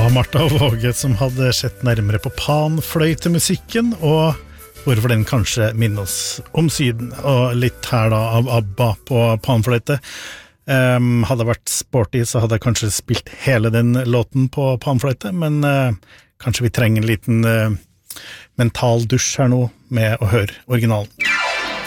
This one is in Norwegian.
var Martha Våge som hadde sett nærmere på panfløytemusikken, og hvorfor den kanskje minner oss om Syden, og litt her da av ABBA på panfløyte. Hadde det vært sporty, så hadde jeg kanskje spilt hele den låten på panfløyte, men kanskje vi trenger en liten mental dusj her nå med å høre originalen.